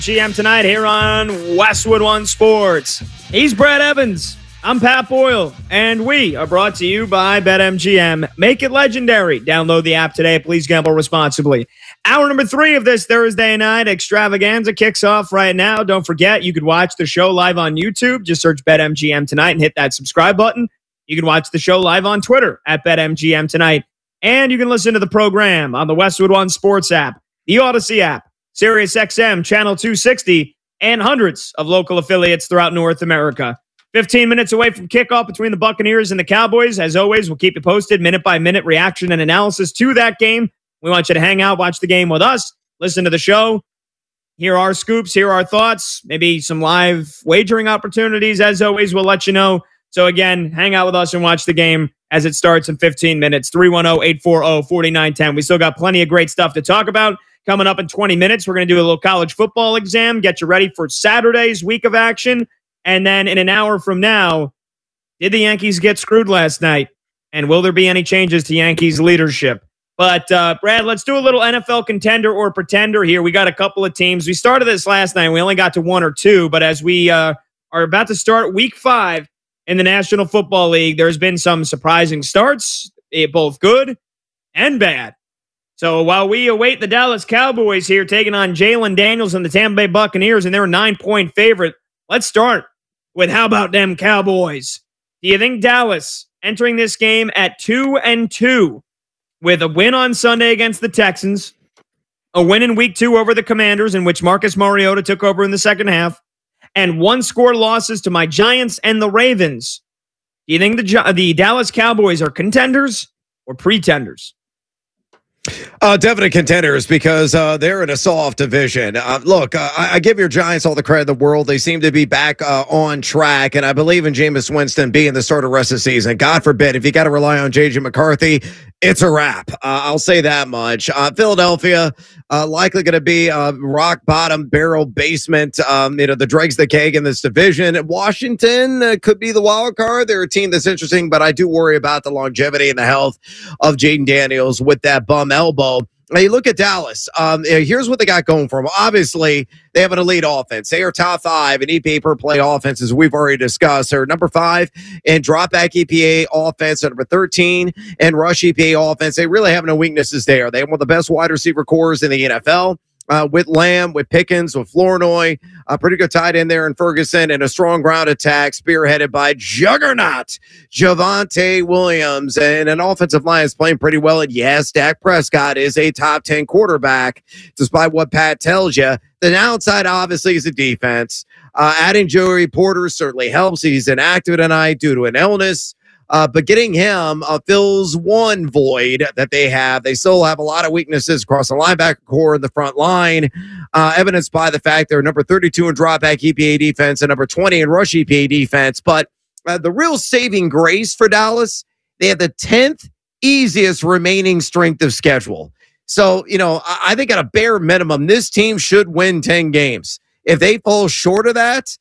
GM tonight here on Westwood One Sports. He's Brad Evans. I'm Pat Boyle, and we are brought to you by BetMGM. Make it legendary. Download the app today. Please gamble responsibly. Hour number 3 of this Thursday night extravaganza kicks off right now. Don't forget, you could watch the show live on YouTube. Just search BetMGM tonight and hit that subscribe button. You can watch the show live on Twitter at BetMGM tonight. And you can listen to the program on the Westwood One Sports app, the Odyssey app, SiriusXM, Channel 260, and hundreds of local affiliates throughout North America. 15 minutes away from kickoff between the Buccaneers and the Cowboys. As always, we'll keep you posted, minute-by-minute reaction and analysis to that game. We want you to hang out, watch the game with us, listen to the show, hear our scoops, hear our thoughts, maybe some live wagering opportunities. As always, we'll let you know. So again, hang out with us and watch the game as it starts in 15 minutes. 310-840-4910. We still got plenty of great stuff to talk about. Coming up in 20 minutes, we're going to do a little college football exam, get you ready for Saturday's week of action. And then in an hour from now, did the Yankees get screwed last night? And will there be any changes to Yankees leadership? But, Brad, let's do a little NFL contender or pretender here. We got a couple of teams. We started this last night. We only got to 1 or 2. But as we are about to start week 5 in the National Football League, there's been some surprising starts, both good and bad. So while we await the Dallas Cowboys here taking on Jalen Daniels and the Tampa Bay Buccaneers, and they're a 9-point favorite, let's start with how about them Cowboys? Do you think Dallas entering this game at 2-2 with a win on Sunday against the Texans, a win in week 2 over the Commanders in which Marcus Mariota took over in the second half, and 1-score losses to my Giants and the Ravens, do you think the Dallas Cowboys are contenders or pretenders? Definite contenders because they're in a soft division. Look, I give your Giants all the credit in the world. They seem to be back on track, and I believe in Jameis Winston being the starter rest of the season. God forbid, if you got to rely on J.J. McCarthy, it's a wrap. I'll say that much. Philadelphia, likely going to be rock bottom, barrel basement, the dregs the keg in this division. Washington could be the wild card. They're a team that's interesting, but I do worry about the longevity and the health of Jaden Daniels with that bum elbow. Now you look at Dallas. Here's what they got going for them. Obviously, they have an elite offense. They are top 5 in EPA per play offense, as we've already discussed. They're number 5 in dropback EPA offense, number 13 in rush EPA offense. They really have no weaknesses there. They have one of the best wide receiver cores in the NFL. With Lamb, with Pickens, with Flournoy, a pretty good tight end there in Ferguson, and a strong ground attack spearheaded by juggernaut Javonte Williams, and an offensive line is playing pretty well. And yes, Dak Prescott is a top 10 quarterback, despite what Pat tells you. The downside, obviously, is the defense. Adding Joey Porter certainly helps. He's inactive tonight due to an illness. But getting him fills one void that they have. They still have a lot of weaknesses across the linebacker core and the front line, evidenced by the fact they're number 32 in dropback EPA defense and number 20 in rush EPA defense. But the real saving grace for Dallas, they have the 10th easiest remaining strength of schedule. So, I think at a bare minimum, this team should win 10 games. If they fall short of that,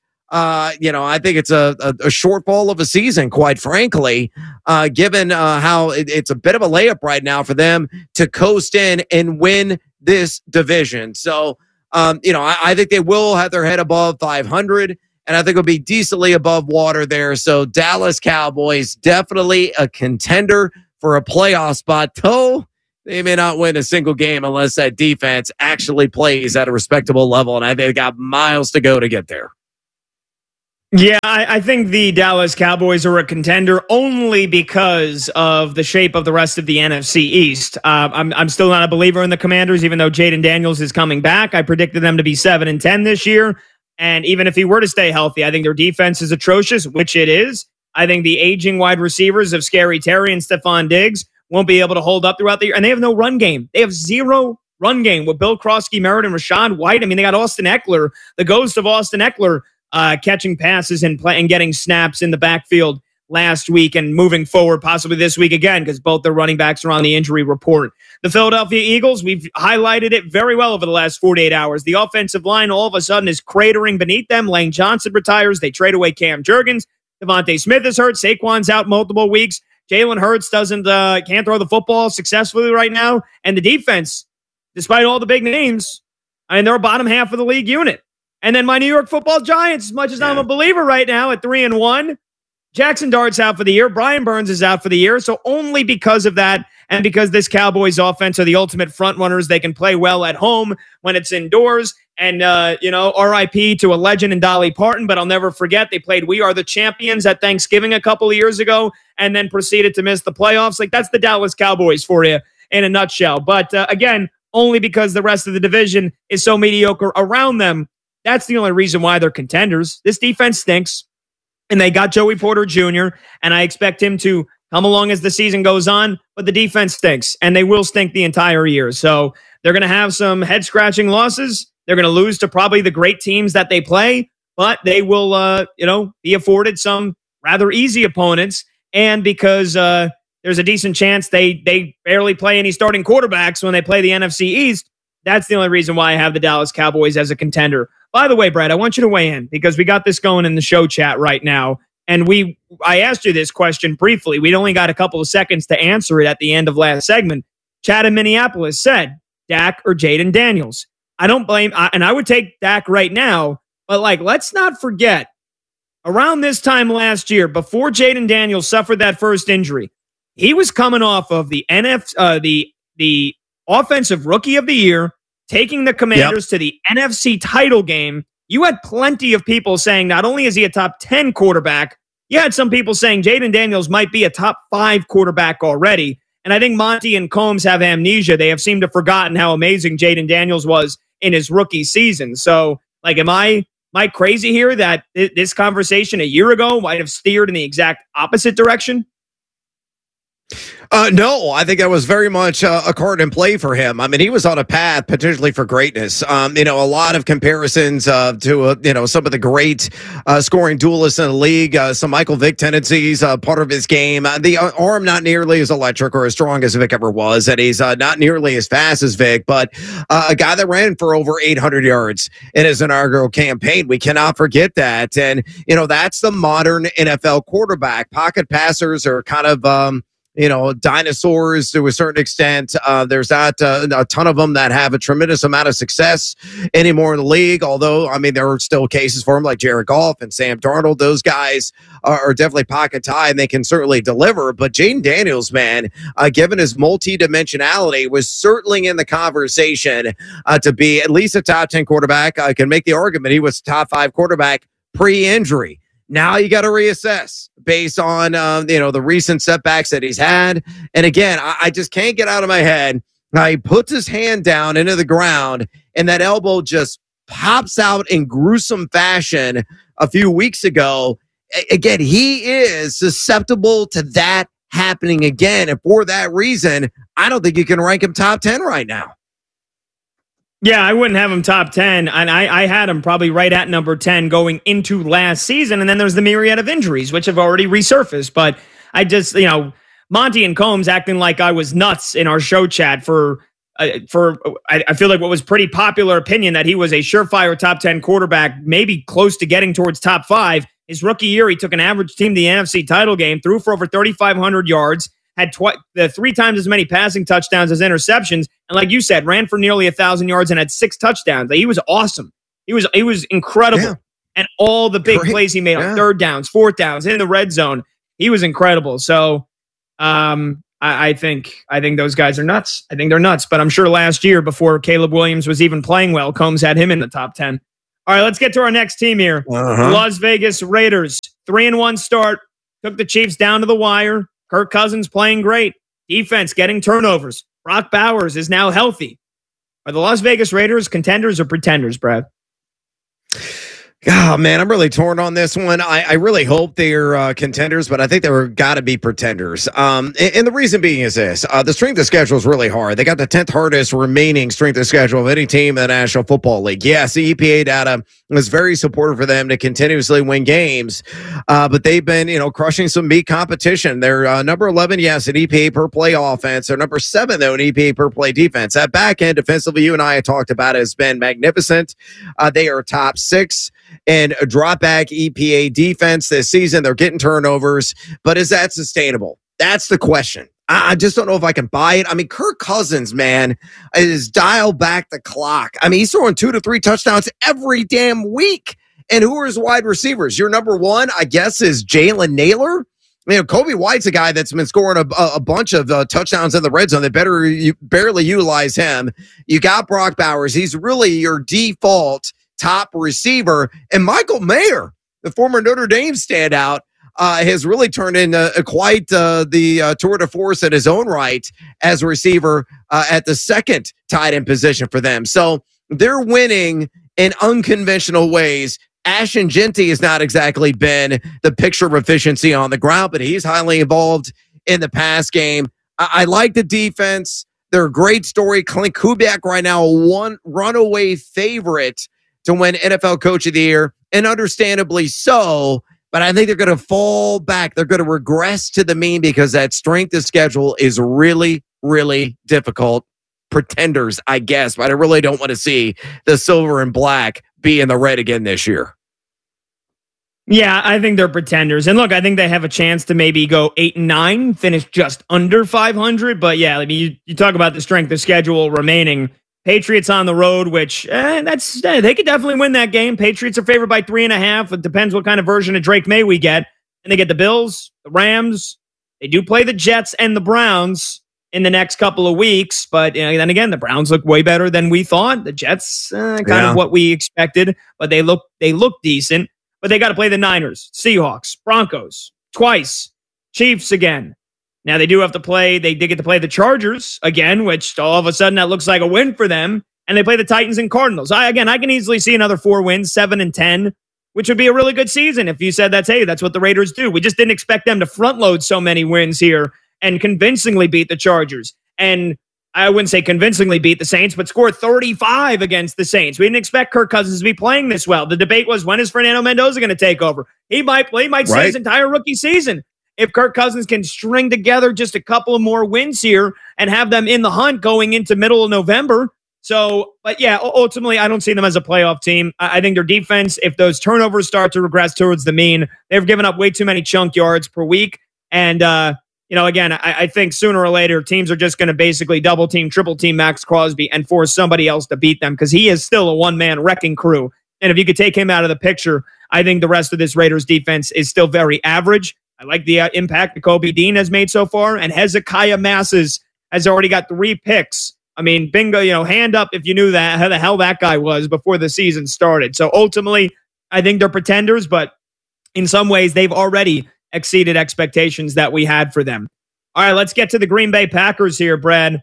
I think it's a shortfall of a season, quite frankly, given how it's a bit of a layup right now for them to coast in and win this division. So, I think they will have their head above 500, and I think it'll be decently above water there. So Dallas Cowboys, definitely a contender for a playoff spot, though they may not win a single game unless that defense actually plays at a respectable level, and I think they've got miles to go to get there. Yeah, I think the Dallas Cowboys are a contender only because of the shape of the rest of the NFC East. I'm still not a believer in the Commanders, even though Jaden Daniels is coming back. I predicted them to be 7-10 this year. And even if he were to stay healthy, I think their defense is atrocious, which it is. I think the aging wide receivers of Scary Terry and Stephon Diggs won't be able to hold up throughout the year. And they have no run game. They have zero run game with Bill Krosky, Merritt, and Rachaad White. I mean, they got Austin Eckler, the ghost of Austin Eckler, catching passes and getting snaps in the backfield last week and moving forward possibly this week again because both their running backs are on the injury report. The Philadelphia Eagles, we've highlighted it very well over the last 48 hours. The offensive line all of a sudden is cratering beneath them. Lane Johnson retires. They trade away Cam Jurgens. Devontae Smith is hurt. Saquon's out multiple weeks. Jalen Hurts can't throw the football successfully right now. And the defense, despite all the big names, they're a bottom half of the league unit. And then my New York Football Giants, as much as I'm a believer right now at 3-1, Jackson Dart's out for the year. Brian Burns is out for the year. So only because of that, and because this Cowboys offense are the ultimate front runners, they can play well at home when it's indoors. And, RIP to a legend in Dolly Parton, but I'll never forget they played We Are the Champions at Thanksgiving a couple of years ago and then proceeded to miss the playoffs. Like, that's the Dallas Cowboys for you in a nutshell. But again, only because the rest of the division is so mediocre around them. That's the only reason why they're contenders. This defense stinks, and they got Joey Porter Jr., and I expect him to come along as the season goes on, but the defense stinks, and they will stink the entire year. So they're going to have some head-scratching losses. They're going to lose to probably the great teams that they play, but they will, be afforded some rather easy opponents. And because there's a decent chance they barely play any starting quarterbacks when they play the NFC East, that's the only reason why I have the Dallas Cowboys as a contender. By the way, Brad, I want you to weigh in because we got this going in the show chat right now. And I asked you this question briefly. We'd only got a couple of seconds to answer it at the end of last segment. Chad in Minneapolis said, Dak or Jaden Daniels. I don't blame, and I would take Dak right now, but let's not forget, around this time last year, before Jaden Daniels suffered that first injury, he was coming off of the the Offensive Rookie of the Year, taking the Commanders to the NFC title game. You had plenty of people saying not only is he a top 10 quarterback, you had some people saying Jaden Daniels might be a top 5 quarterback already. And I think Monty and Combs have amnesia. They have seemed to have forgotten how amazing Jaden Daniels was in his rookie season. So, am I crazy here that this conversation a year ago might have steered in the exact opposite direction? No, I think that was very much a card in play for him. I mean, he was on a path potentially for greatness. A lot of comparisons to, some of the great scoring duelists in the league, some Michael Vick tendencies, part of his game. The arm not nearly as electric or as strong as Vick ever was, and he's not nearly as fast as Vick, but a guy that ran for over 800 yards in his inaugural campaign. We cannot forget that. And, that's the modern NFL quarterback. Pocket passers are kind of, dinosaurs to a certain extent. There's not a ton of them that have a tremendous amount of success anymore in the league. Although, there are still cases for them like Jared Goff and Sam Darnold. Those guys are definitely pocket high and they can certainly deliver. But Jaden Daniels, man, given his multi-dimensionality, was certainly in the conversation to be at least a top 10 quarterback. I can make the argument he was a top 5 quarterback pre-injury. Now you got to reassess based on, the recent setbacks that he's had. And again, I just can't get out of my head. Now he puts his hand down into the ground and that elbow just pops out in gruesome fashion a few weeks ago. Again, he is susceptible to that happening again. And for that reason, I don't think you can rank him top 10 right now. Yeah, I wouldn't have him top 10, and I had him probably right at number 10 going into last season, and then there's the myriad of injuries, which have already resurfaced, but I just, Monty and Combs acting like I was nuts in our show chat for I feel like what was pretty popular opinion that he was a surefire top 10 quarterback, maybe close to getting towards top 5. His rookie year, he took an average team to the NFC title game, threw for over 3,500 yards, had 3 times as many passing touchdowns as interceptions, and like you said, ran for nearly 1,000 yards and had 6 touchdowns. He was awesome. He was incredible. Yeah. And all the big plays he made on 3rd downs, 4th downs, in the red zone, he was incredible. So I think those guys are nuts. I think they're nuts. But I'm sure last year, before Caleb Williams was even playing well, Combs had him in the top 10. All right, let's get to our next team here. The Las Vegas Raiders, 3-1 start, took the Chiefs down to the wire. Kirk Cousins playing great. Defense getting turnovers. Brock Bowers is now healthy. Are the Las Vegas Raiders contenders or pretenders, Brad? Oh, man, I'm really torn on this one. I really hope they're contenders, but I think they're got to be pretenders. And the reason being is this. The strength of schedule is really hard. They got the 10th hardest remaining strength of schedule of any team in the National Football League. Yes, the EPA data was very supportive for them to continuously win games, but they've been, crushing some meat competition. They're number 11, yes, in EPA per play offense. They're number 7, though, in EPA per play defense. That back end defensively, you and I have talked about, has been magnificent. They are top 6 in a drop back EPA defense this season. They're getting turnovers, but is that sustainable? That's the question. I just don't know if I can buy it. I mean, Kirk Cousins, man, is dial back the clock. I mean, he's throwing 2 to 3 touchdowns every damn week. And who are his wide receivers? Your number one, I guess, is Jalen Naylor. Kobe White's a guy that's been scoring a bunch of touchdowns in the red zone. They barely utilize him. You got Brock Bowers. He's really your default top receiver. And Michael Mayer, the former Notre Dame standout, has really turned into quite the tour de force in his own right as a receiver at the second tight end position for them. So they're winning in unconventional ways. Ashton Jeanty has not exactly been the picture of efficiency on the ground, but he's highly involved in the pass game. I like the defense. They're a great story. Clint Kubiak right now, one runaway favorite to win NFL Coach of the Year, and understandably so. But I think they're going to fall back. They're going to regress to the mean because that strength of schedule is really, really difficult. Pretenders, I guess, but I really don't want to see the silver and black be in the red again this year. Yeah, I think they're pretenders. And look, I think they have a chance to maybe go 8-9, finish just under 500. But yeah, I mean, you talk about the strength of schedule remaining. Patriots on the road, which they could definitely win that game. Patriots are favored by 3.5. It depends what kind of version of Drake May we get. And they get the Bills, the Rams. They do play the Jets and the Browns in the next couple of weeks. But then again, the Browns look way better than we thought. The Jets, kind of what we expected, but they look decent. But they got to play the Niners, Seahawks, Broncos twice, Chiefs again. Now they do have to play, they did get to play the Chargers again, which all of a sudden that looks like a win for them. And they play the Titans and Cardinals. I can easily see another 4 wins, 7-10, which would be a really good season if you said that's what the Raiders do. We just didn't expect them to front load so many wins here and convincingly beat the Chargers. And I wouldn't say convincingly beat the Saints, but score 35 against the Saints. We didn't expect Kirk Cousins to be playing this well. The debate was, when is Fernando Mendoza going to take over? He might see his entire rookie season. If Kirk Cousins can string together just a couple of more wins here and have them in the hunt going into middle of November. So, but yeah, ultimately, I don't see them as a playoff team. I think their defense, if those turnovers start to regress towards the mean, they've given up way too many chunk yards per week. And, again, I think sooner or later, teams are just going to basically double team, triple team Max Crosby and force somebody else to beat them because he is still a one-man wrecking crew. And if you could take him out of the picture, I think the rest of this Raiders defense is still very average. I like the impact that Kobe Dean has made so far, and Hezekiah Masses has already got 3 picks. I mean, bingo, hand up if you knew that, how the hell that guy was before the season started. So ultimately, I think they're pretenders, but in some ways, they've already exceeded expectations that we had for them. All right, let's get to the Green Bay Packers here, Brad.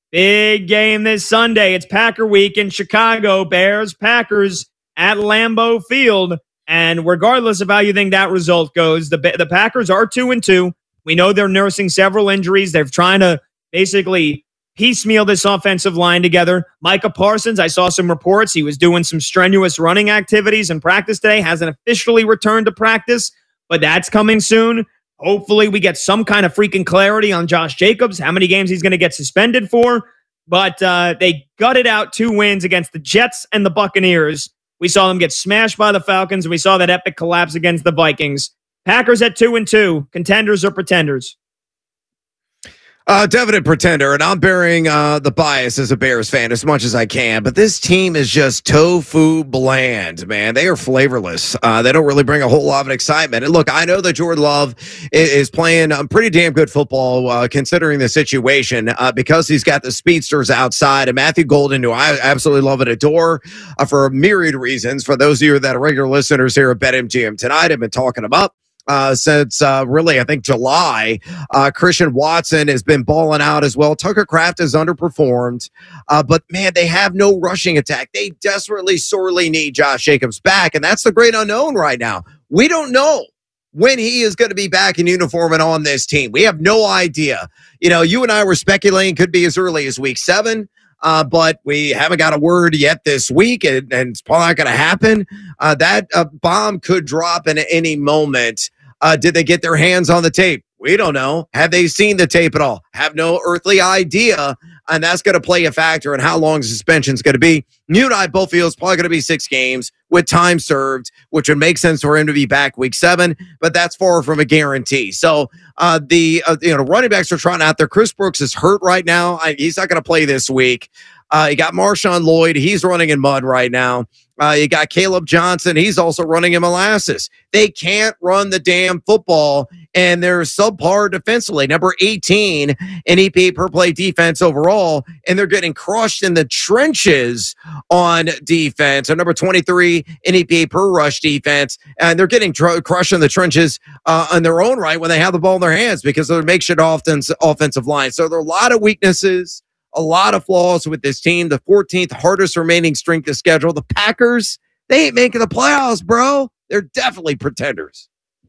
Big game this Sunday. It's Packer week in Chicago. Bears, Packers at Lambeau Field. And regardless of how you think that result goes, the Packers are 2-2. We know they're nursing several injuries. They're trying to basically piecemeal this offensive line together. Micah Parsons, I saw some reports. He was doing some strenuous running activities in practice today. Hasn't officially returned to practice, but that's coming soon. Hopefully we get some kind of freaking clarity on Josh Jacobs, how many games he's going to get suspended for. But they gutted out 2 wins against the Jets and the Buccaneers. We saw them get smashed by the Falcons, and we saw that epic collapse against the Vikings. Packers at 2-2. Contenders or pretenders? Definite pretender, and I'm bearing the bias as a Bears fan as much as I can, but this team is just tofu bland, man. They are flavorless. They don't really bring a whole lot of excitement. And look, I know that Jordan Love is playing pretty damn good football considering the situation because he's got the speedsters outside, and Matthew Golden, who I absolutely love and adore for a myriad of reasons. For those of you that are regular listeners here at BetMGM tonight, I've been talking about since really, I think July. Christian Watson has been balling out as well. Tucker Kraft has underperformed, but man, they have no rushing attack. They desperately, sorely need Josh Jacobs back, and that's the great unknown right now. We don't know when he is going to be back in uniform and on this team. We have no idea. You and I were speculating could be as early as week 7. But we haven't got a word yet this week, and it's probably not going to happen. That bomb could drop in any moment. Did they get their hands on the tape? We don't know. Have they seen the tape at all? Have no earthly idea. And that's going to play a factor in how long suspension is going to be. You and I both feel it's probably going to be 6 games with time served, which would make sense for him to be back week 7, but that's far from a guarantee. So the running backs are trying out there. Chris Brooks is hurt right now. He's not going to play this week. You got Marshawn Lloyd. He's running in mud right now. You got Caleb Johnson. He's also running in molasses. They can't run the damn football, and they're subpar defensively. Number 18 in EPA per play defense overall, and they're getting crushed in the trenches on defense. And number 23 in EPA per rush defense, and they're getting crushed in the trenches on their own right when they have the ball in their hands because of their makeshift offensive line. So there are a lot of weaknesses, a lot of flaws with this team. The 14th hardest remaining strength of schedule. The Packers, they ain't making the playoffs, bro. They're definitely pretenders.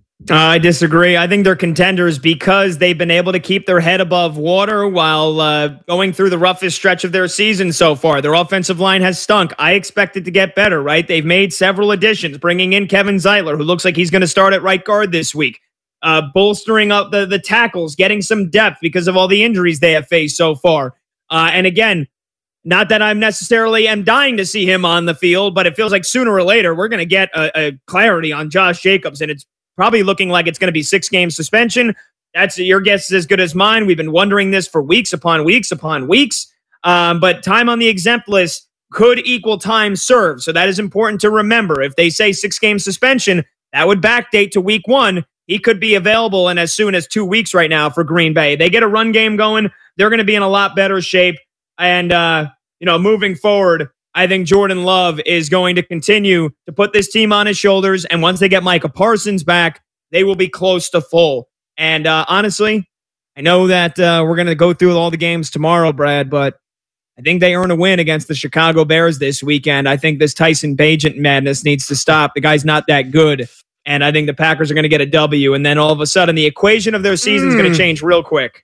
I disagree. I think they're contenders because they've been able to keep their head above water while going through the roughest stretch of their season so far. Their offensive line has stunk. I expect it to get better, right? They've made several additions, bringing in Kevin Zeitler, who looks like he's going to start at right guard this week, bolstering up the tackles, getting some depth because of all the injuries they have faced so far. And again, not that I'm necessarily am dying to see him on the field, but it feels like sooner or later we're going to get a clarity on Josh Jacobs, and it's probably looking like it's going to be 6-game suspension. That's your guess is as good as mine. We've been wondering this for weeks upon weeks upon weeks. But time on the exempt list could equal time served. So that is important to remember. If they say 6-game suspension, that would backdate to week 1. He could be available in as soon as 2 weeks right now for Green Bay. They get a run game going, they're going to be in a lot better shape. And, moving forward, I think Jordan Love is going to continue to put this team on his shoulders. And once they get Micah Parsons back, they will be close to full. And honestly, I know that we're going to go through all the games tomorrow, Brad, but I think they earn a win against the Chicago Bears this weekend. I think this Tyson Bagent madness needs to stop. The guy's not that good. And I think the Packers are going to get a W. And then all of a sudden, the equation of their season is going to change real quick.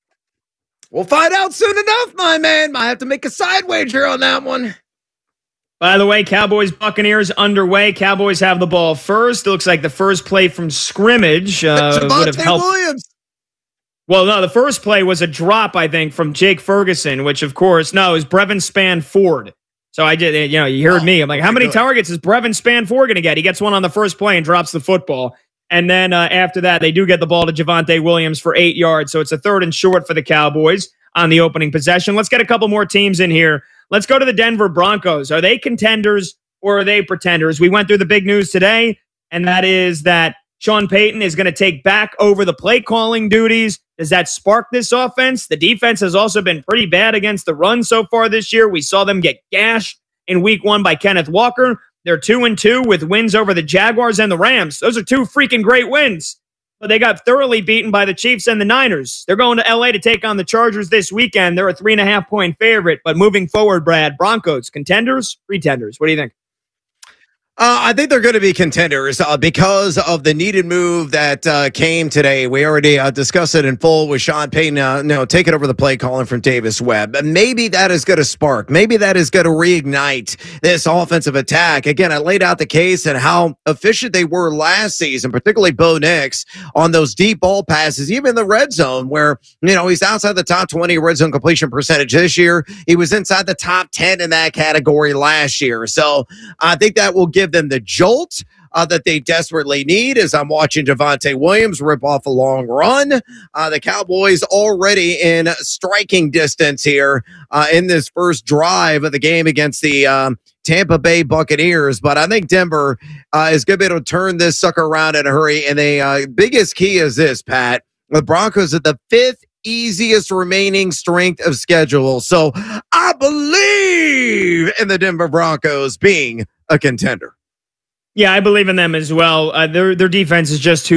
We'll find out soon enough, my man. Might have to make a side wager on that one. By the way, Cowboys-Buccaneers underway. Cowboys have the ball first. It looks like the first play from scrimmage would have helped. Williams. Well, no, the first play was a drop, I think, from Jake Ferguson, which, of course, no, is Brevin Spann-Ford. So I did, you heard me. I'm like, how many targets is Brevin Spann-Ford going to get? He gets one on the first play and drops the football. And then after that, they do get the ball to Javonte Williams for 8 yards. So it's a 3rd and short for the Cowboys on the opening possession. Let's get a couple more teams in here. Let's go to the Denver Broncos. Are they contenders or are they pretenders? We went through the big news today, and that is that Sean Payton is going to take back over the play calling duties. Does that spark this offense? The defense has also been pretty bad against the run so far this year. We saw them get gashed in week 1 by Kenneth Walker. They're 2-2 with wins over the Jaguars and the Rams. Those are 2 freaking great wins. But they got thoroughly beaten by the Chiefs and the Niners. They're going to LA to take on the Chargers this weekend. They're a 3.5-point favorite. But moving forward, Brad, Broncos, contenders, pretenders. What do you think? I think they're going to be contenders because of the needed move that came today. We already discussed it in full with Sean Payton taking over the play calling from Davis Webb. Maybe that is going to spark. Maybe that is going to reignite this offensive attack. Again, I laid out the case and how efficient they were last season, particularly Bo Nix on those deep ball passes, even in the red zone where, he's outside the top 20 red zone completion percentage this year. He was inside the top 10 in that category last year. So I think that will give them the jolt that they desperately need as I'm watching Javonte Williams rip off a long run. The Cowboys already in striking distance here in this first drive of the game against the Tampa Bay Buccaneers. But I think Denver is going to be able to turn this sucker around in a hurry. And the biggest key is this, Pat. The Broncos are the 5th easiest remaining strength of schedule. So I believe in the Denver Broncos being a contender. Yeah, I believe in them as well. Their defense is just too